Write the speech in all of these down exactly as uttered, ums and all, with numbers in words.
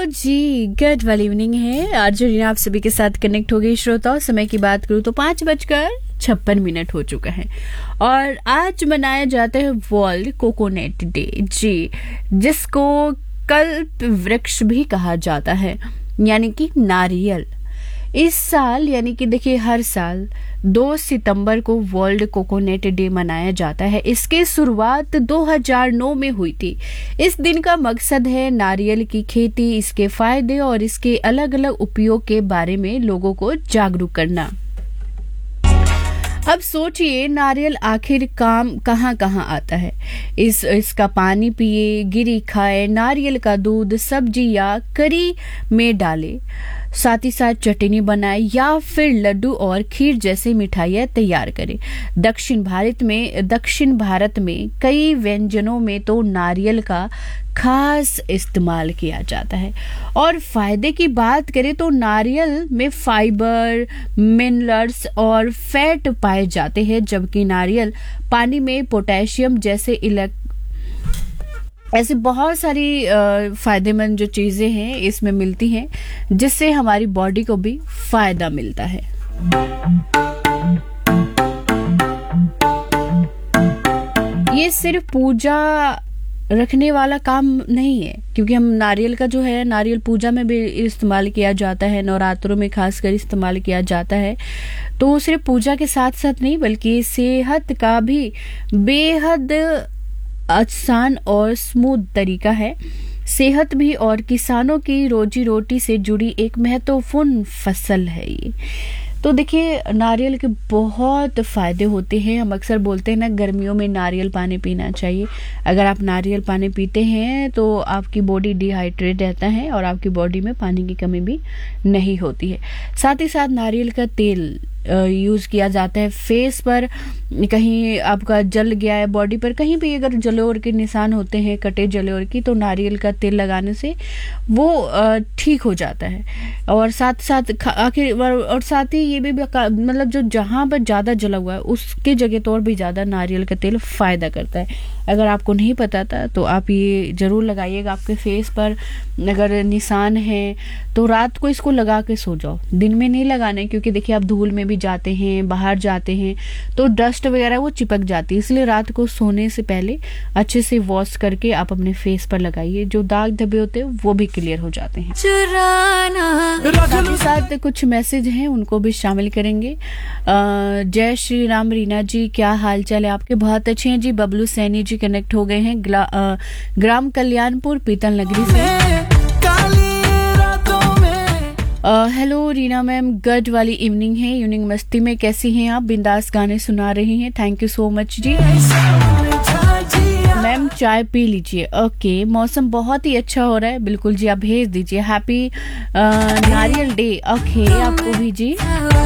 जी, good वाली evening है। अर्जुन आप सभी के साथ कनेक्ट हो गई श्रोताओं। समय की बात करूँ तो पाँच बजकर छप्पन मिनट हो चुका है और आज मनाया जाता है वर्ल्ड कोकोनट डे जी, जिसको कल्प वृक्ष भी कहा जाता है, यानी कि नारियल। इस साल यानी कि देखिए हर साल दो सितंबर को वर्ल्ड कोकोनट डे मनाया जाता है। इसकी शुरुआत दो हज़ार नौ में हुई थी। इस दिन का मकसद है नारियल की खेती, इसके फायदे और इसके अलग अलग उपयोग के बारे में लोगों को जागरूक करना। अब सोचिए नारियल आखिर काम कहाँ कहाँ आता है। इस इसका पानी पिए, गिरी खाए, नारियल का दूध सब्जी या करी में डाले, साथ ही साथ चटनी बनाए या फिर लड्डू और खीर जैसे मिठाइयाँ तैयार करें। दक्षिण भारत में दक्षिण भारत में कई व्यंजनों में तो नारियल का खास इस्तेमाल किया जाता है। और फायदे की बात करें तो नारियल में फाइबर, मिनरल्स और फैट पाए जाते हैं, जबकि नारियल पानी में पोटेशियम जैसे इलेक्ट ऐसे बहुत सारी फायदेमंद जो चीजें हैं इसमें मिलती हैं, जिससे हमारी बॉडी को भी फायदा मिलता है। ये सिर्फ पूजा रखने वाला काम नहीं है, क्योंकि हम नारियल का जो है नारियल पूजा में भी इस्तेमाल किया जाता है, नवरात्रों में खासकर इस्तेमाल किया जाता है। तो सिर्फ पूजा के साथ साथ नहीं बल्कि सेहत का भी बेहद आसान और स्मूथ तरीका है। सेहत भी और किसानों की रोजी रोटी से जुड़ी एक महत्वपूर्ण फसल है ये। तो देखिए नारियल के बहुत फ़ायदे होते हैं। हम अक्सर बोलते हैं ना गर्मियों में नारियल पानी पीना चाहिए। अगर आप नारियल पानी पीते हैं तो आपकी बॉडी डिहाइड्रेट रहता है और आपकी बॉडी में पानी की कमी भी नहीं होती है। साथ ही साथ नारियल का तेल यूज़ किया जाता है फेस पर। कहीं आपका जल गया है बॉडी पर, कहीं भी अगर जलोर के निशान होते हैं, कटे जलोर की, तो नारियल का तेल लगाने से वो ठीक हो जाता है। और साथ साथ आखिर और साथ ही ये भी मतलब जो जहाँ पर ज़्यादा जला हुआ है उसके जगह तो और भी ज़्यादा नारियल का तेल फ़ायदा करता है। अगर आपको नहीं पता था तो आप ये ज़रूर लगाइएगा आपके फेस पर। अगर निशान है तो रात को इसको लगा के सो जाओ, दिन में नहीं लगाना, क्योंकि देखिए आप धूल में भी जाते हैं, बाहर जाते हैं तो डस्ट वगैरह वो चिपक जाती है। इसलिए रात को सोने से पहले अच्छे से वॉश करके आप अपने फेस पर लगाइए, जो दाग धब्बे होते हैं वो भी क्लियर हो जाते हैं। साथ ही साथ कुछ मैसेज हैं उनको भी शामिल करेंगे। जय श्री राम रीना जी, क्या हाल चाल है आपके? बहुत अच्छे हैं जी। बबलू सैनी जी कनेक्ट हो गए हैं ग्राम कल्याणपुर पीतल नगरी से। हेलो रीना मैम, गुड वाली इवनिंग है। इवनिंग मस्ती में कैसी हैं आप? बिंदास गाने सुना रही हैं, thank you so much ji. Ma'am चाय पी लीजिए। ओके, मौसम बहुत ही अच्छा हो रहा है। बिल्कुल जी, आप भेज दीजिए। हैप्पी नारियल डे। ओके, आपको भी जी।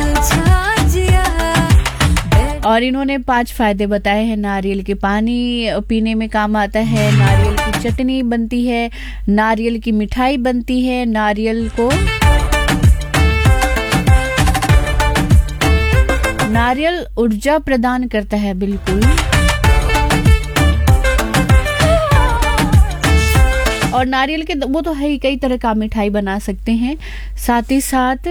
और इन्होंने पांच फायदे बताए हैं। नारियल के पानी पीने में काम आता है, नारियल की चटनी बनती है, नारियल की मिठाई बनती है, नारियल को नारियल ऊर्जा प्रदान करता है। बिल्कुल। और नारियल के वो तो है ही, कई तरह का मिठाई बना सकते हैं। साथ ही साथ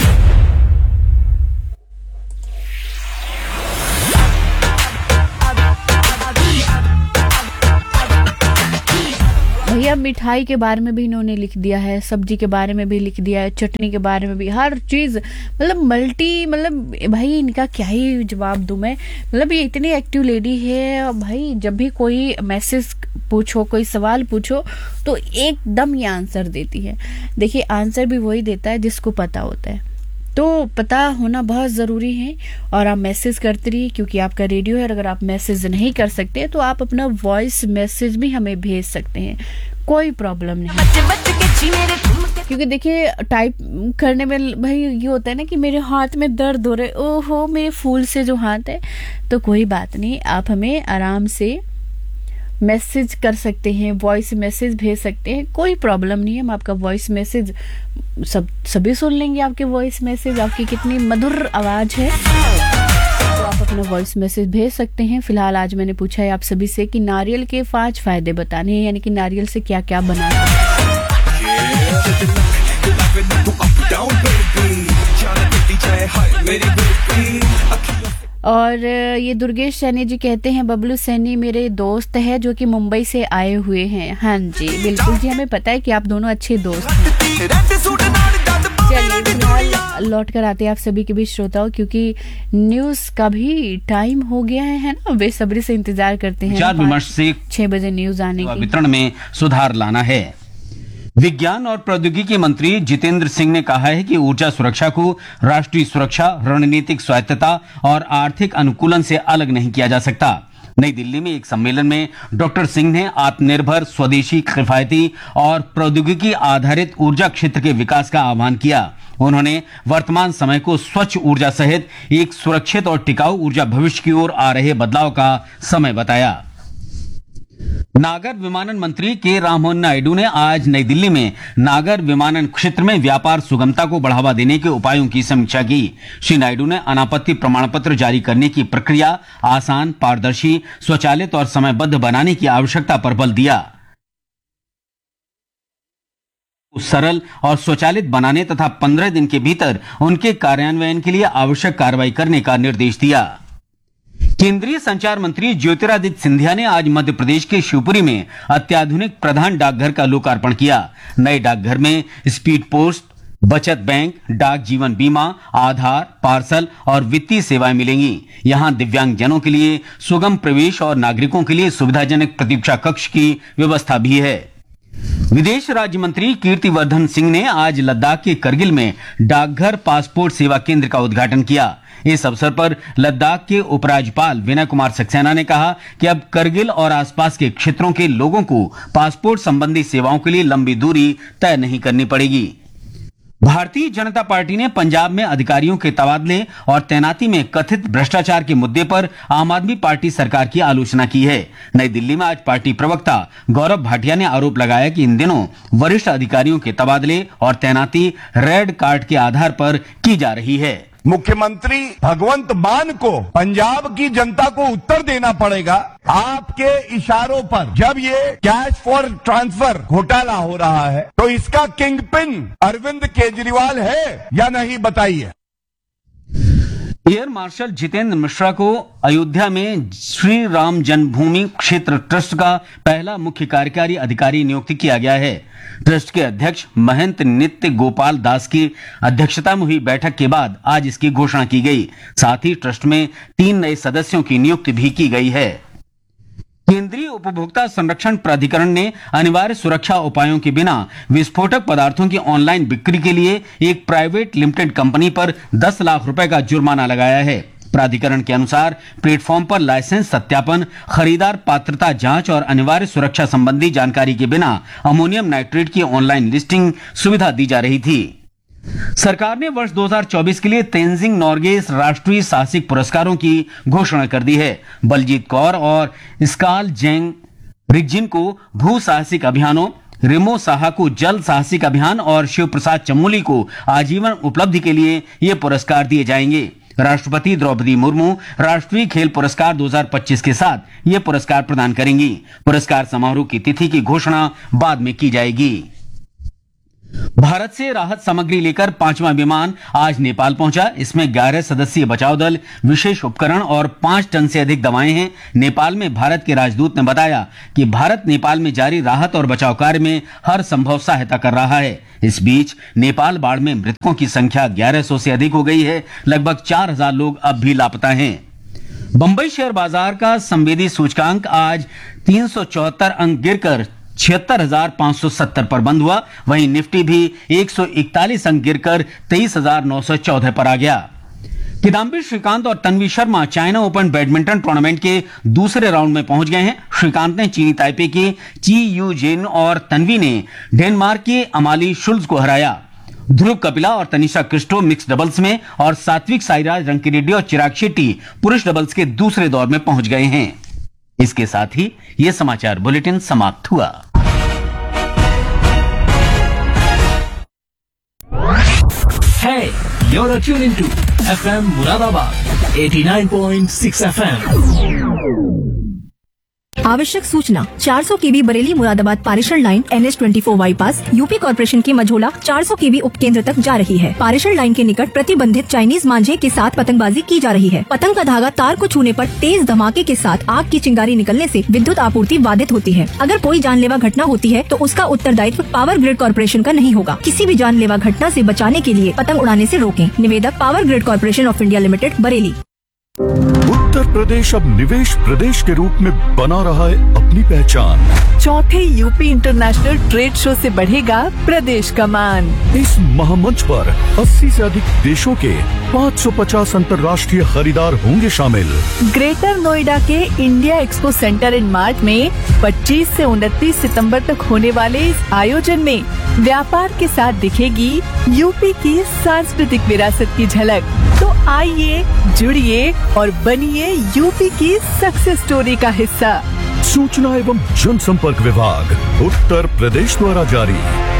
भैया मिठाई के बारे में भी इन्होंने लिख दिया है, सब्जी के बारे में भी लिख दिया है, चटनी के बारे में भी, हर चीज मतलब मल्टी। मतलब भाई इनका क्या ही जवाब दूं मैं। मतलब ये इतनी एक्टिव लेडी है भाई, जब भी कोई मैसेज पूछो, कोई सवाल पूछो तो एकदम ये आंसर देती है। देखिए आंसर भी वही देता है जिसको पता होता है, तो पता होना बहुत ज़रूरी है। और आप मैसेज करते रहिए, क्योंकि आपका रेडियो है। और अगर आप मैसेज नहीं कर सकते तो आप अपना वॉइस मैसेज भी हमें भेज सकते हैं, कोई प्रॉब्लम नहीं। क्योंकि देखिए टाइप करने में भाई ये होता है ना कि मेरे हाथ में दर्द हो रहा है, ओहो मेरे फूल से जो हाथ है। तो कोई बात नहीं, आप हमें आराम से मैसेज कर सकते हैं, वॉइस मैसेज भेज सकते हैं, कोई प्रॉब्लम नहीं है। हम आपका वॉइस मैसेज सब सभी सुन लेंगे। आपके वॉइस मैसेज, आपकी कितनी मधुर आवाज है, तो आप अपना वॉइस मैसेज भेज सकते हैं। फिलहाल आज मैंने पूछा है आप सभी से कि नारियल के पांच फायदे बताने हैं, यानी कि नारियल से क्या क्या बना है। और ये दुर्गेश सैनी जी कहते हैं बबलू सैनी मेरे दोस्त है जो कि मुंबई से आए हुए हैं। हाँ जी बिल्कुल जी, हमें पता है कि आप दोनों अच्छे दोस्त हैं। चलिए फिलहाल लौट कर आते हैं आप सभी के बीच श्रोताओं, क्योंकि न्यूज का भी टाइम हो गया है, है ना। बेसब्री से इंतजार करते हैं विचार विमर्श से छह बजे न्यूज आने की। वितरण में सुधार लाना है। विज्ञान और प्रौद्योगिकी मंत्री जितेंद्र सिंह ने कहा है कि ऊर्जा सुरक्षा को राष्ट्रीय सुरक्षा, रणनीतिक स्वायत्तता और आर्थिक अनुकूलन से अलग नहीं किया जा सकता। नई दिल्ली में एक सम्मेलन में डॉक्टर सिंह ने आत्मनिर्भर, स्वदेशी, किफायती और प्रौद्योगिकी आधारित ऊर्जा क्षेत्र के विकास का आह्वान किया। उन्होंने वर्तमान समय को स्वच्छ ऊर्जा सहित एक सुरक्षित और टिकाऊ ऊर्जा भविष्य की ओर आ रहे बदलाव का समय बताया। नागर विमानन मंत्री के राममोहन नायडू ने आज नई दिल्ली में नागर विमानन क्षेत्र में व्यापार सुगमता को बढ़ावा देने के उपायों की समीक्षा की। श्री नायडू ने अनापत्ति प्रमाण पत्र जारी करने की प्रक्रिया आसान, पारदर्शी, स्वचालित और समयबद्ध बनाने की आवश्यकता पर बल दिया। सरल और स्वचालित बनाने तथा पंद्रह दिन के भीतर उनके कार्यान्वयन के लिए आवश्यक कार्रवाई करने का निर्देश दिया। केंद्रीय संचार मंत्री ज्योतिरादित्य सिंधिया ने आज मध्य प्रदेश के शिवपुरी में अत्याधुनिक प्रधान डाकघर का लोकार्पण किया। नए डाकघर में स्पीड पोस्ट, बचत बैंक, डाक जीवन बीमा, आधार, पार्सल और वित्तीय सेवाएं मिलेंगी। यहां दिव्यांग जनों के लिए सुगम प्रवेश और नागरिकों के लिए सुविधाजनक प्रतीक्षा कक्ष की व्यवस्था भी है। विदेश राज्य मंत्री कीर्तिवर्धन सिंह ने आज लद्दाख के करगिल में डाकघर पासपोर्ट सेवा केंद्र का उद्घाटन किया। इस अवसर पर लद्दाख के उपराज्यपाल विनय कुमार सक्सेना ने कहा कि अब करगिल और आसपास के क्षेत्रों के लोगों को पासपोर्ट संबंधी सेवाओं के लिए लंबी दूरी तय नहीं करनी पड़ेगी। भारतीय जनता पार्टी ने पंजाब में अधिकारियों के तबादले और तैनाती में कथित भ्रष्टाचार के मुद्दे पर आम आदमी पार्टी सरकार की आलोचना की है। नई दिल्ली में आज पार्टी प्रवक्ता गौरव भाटिया ने आरोप लगाया कि इन दिनों वरिष्ठ अधिकारियों के तबादले और तैनाती रेड कार्ड के आधार पर की जा रही है। मुख्यमंत्री भगवंत मान को पंजाब की जनता को उत्तर देना पड़ेगा। आपके इशारों पर जब ये कैश फॉर ट्रांसफर घोटाला हो रहा है तो इसका किंग पिन अरविंद केजरीवाल है या नहीं, बताइए। एयर मार्शल जितेंद्र मिश्रा को अयोध्या में श्री राम जन्मभूमि क्षेत्र ट्रस्ट का पहला मुख्य कार्यकारी अधिकारी नियुक्त किया गया है। ट्रस्ट के अध्यक्ष महंत नित्य गोपाल दास की अध्यक्षता में हुई बैठक के बाद आज इसकी घोषणा की गई। साथ ही ट्रस्ट में तीन नए सदस्यों की नियुक्ति भी की गई है। केंद्रीय उपभोक्ता संरक्षण प्राधिकरण ने अनिवार्य सुरक्षा उपायों के बिना विस्फोटक पदार्थों की ऑनलाइन बिक्री के लिए एक प्राइवेट लिमिटेड कंपनी पर दस लाख रुपए का जुर्माना लगाया है। प्राधिकरण के अनुसार प्लेटफॉर्म पर लाइसेंस सत्यापन, खरीदार पात्रता जांच और अनिवार्य सुरक्षा संबंधी जानकारी के बिना अमोनियम नाइट्रेट की ऑनलाइन लिस्टिंग सुविधा दी जा रही थी। सरकार ने वर्ष दो हज़ार चौबीस के लिए तेंजिंग नोर्गे राष्ट्रीय साहसिक पुरस्कारों की घोषणा कर दी है। बलजीत कौर और स्काल जेंग रिगजिन को भू साहसिक अभियानों, रिमो साहा को जल साहसिक अभियान और शिव प्रसाद चमोली को आजीवन उपलब्धि के लिए ये पुरस्कार दिए जाएंगे। राष्ट्रपति द्रौपदी मुर्मू राष्ट्रीय खेल पुरस्कार दो हज़ार पच्चीस के साथ ये पुरस्कार प्रदान करेंगी। पुरस्कार समारोह की तिथि की घोषणा बाद में की जाएगी। भारत से राहत सामग्री लेकर पांचवा विमान आज नेपाल पहुंचा। इसमें ग्यारह सदस्यीय बचाव दल, विशेष उपकरण और पांच टन से अधिक दवाएं हैं। नेपाल में भारत के राजदूत ने बताया कि भारत नेपाल में जारी राहत और बचाव कार्य में हर संभव सहायता कर रहा है। इस बीच नेपाल बाढ़ में मृतकों की संख्या ग्यारह सौ से अधिक हो गई है। लगभग चार हजार लोग अब भी लापता हैं। बंबई शेयर बाजार का संवेदी सूचकांक आज तीन सौ चौहत्तर अंक गिरकर छिहत्तर हजार पांच सौ सत्तर पर बंद हुआ। वहीं निफ्टी भी एक सौ इकतालीस अंक गिरकर तेईस हजार नौ सौ चौदह पर आ गया। किदाम्बी श्रीकांत और Tanvi Sharma China open badminton tournament के दूसरे राउंड में पहुंच गए हैं। श्रीकांत ने चीनी ताइपे के ची यू जेन और तन्वी ने डेनमार्क के अमाली शुल्ज को हराया। ध्रुव कपिला और तनिषा क्रिस्टो मिक्स डबल्स में और सात्विक साईराज, रंकीरेड्डी और चिराग शेट्टी पुरुष डबल्स के दूसरे दौर में पहुंच गए हैं। इसके साथ ही यह समाचार बुलेटिन समाप्त हुआ। Hey, you're tuning to F M Muradabad eighty-nine point six F M. आवश्यक सूचना चार सौ केवी बरेली मुरादाबाद पारेषण line N H twenty four bypass UP corporation के मझोला चार सौ केवी उपकेंद्र तक जा रही है। पारेषण लाइन के निकट प्रतिबंधित चाइनीज मांझे के साथ पतंगबाजी की जा रही है। पतंग का धागा तार को छूने पर तेज धमाके के साथ आग की चिंगारी निकलने से विद्युत आपूर्ति बाधित होती है। अगर कोई जानलेवा घटना होती है तो उसका उत्तरदायित्व पावर ग्रिड कॉर्पोरेशन का नहीं होगा। किसी भी जानलेवा घटना से बचाने के लिए पतंग उड़ाने से रोकें। निवेदक power grid corporation of India limited, Bareilly. Uttar Pradesh अब निवेश प्रदेश के रूप में बना रहा है अपनी पहचान। चौथे यूपी इंटरनेशनल ट्रेड शो से बढ़ेगा प्रदेश का मान। इस महामंच पर अस्सी से अधिक देशों के पाँच सौ पचास अंतर्राष्ट्रीय खरीदार होंगे शामिल। ग्रेटर नोएडा के इंडिया एक्सपो सेंटर इन मार्ट में पच्चीस से उनतीस सितंबर तक होने वाले इस आयोजन में व्यापार के साथ दिखेगी यूपी की सांस्कृतिक विरासत की झलक। तो आइए, जुड़िए और बनिए यूपी की सक्सेस स्टोरी का हिस्सा। सूचना एवं जनसंपर्क विभाग, उत्तर प्रदेश द्वारा जारी।